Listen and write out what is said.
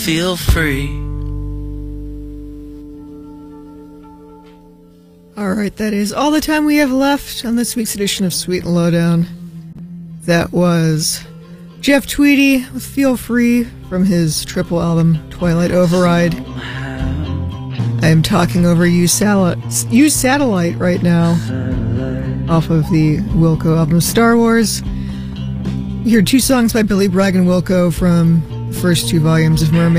Feel free. All right, that is all the time we have left on this week's edition of Sweet and Lowdown. That was Jeff Tweedy with Feel Free from his triple album Twilight Override. I am talking over Use Satellite right now off of the Wilco album Star Wars. You heard two songs by Billy Bragg and Wilco from the first two volumes of Mermaid.